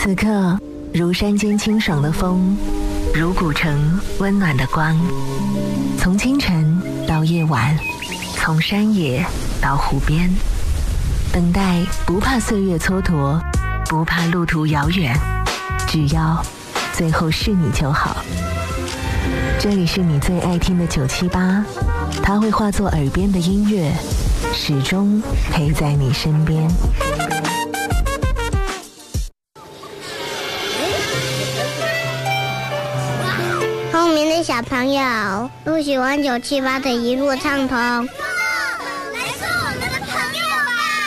此刻，如山间清爽的风，如古城温暖的光。从清晨到夜晚，从山野到湖边，等待不怕岁月蹉跎，不怕路途遥远，只要最后是你就好。这里是你最爱听的978，它会化作耳边的音乐，始终陪在你身边。 聪明的小朋友都喜欢978的一路畅通。